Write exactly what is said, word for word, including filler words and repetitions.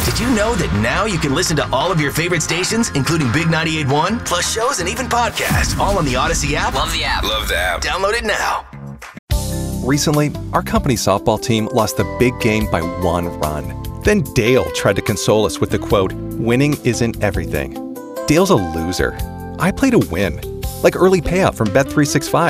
Did you know that now you can listen to all of your favorite stations, including Big ninety-eight point one, plus shows and even podcasts, all on the Odyssey app? Love the app. Love the app. Download it now. Recently, our company softball team lost the big game by one run. Then Dale tried to console us with the quote, "Winning isn't everything." Dale's a loser. I play to win. Like early payout from Bet three sixty-five.